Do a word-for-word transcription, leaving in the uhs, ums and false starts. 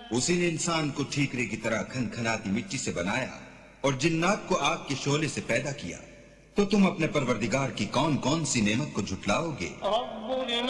उसी ने इंसान को ठीकरे की तरह खनखनाती मिट्टी से बनाया और जिन्नात को आग के शोले से पैदा किया, तो तुम अपने परवरदिगार की कौन कौन सी नेमत को झुटलाओगे?